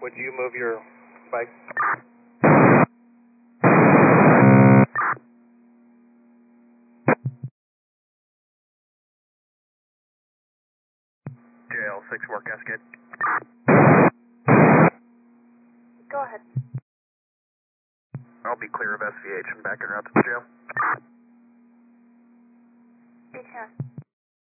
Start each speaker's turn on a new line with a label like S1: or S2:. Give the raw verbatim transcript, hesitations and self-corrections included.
S1: Would you move your bike? J L six four Cascade.
S2: Go ahead.
S1: I'll be clear of S V H and backing her out to the jail.
S2: You can.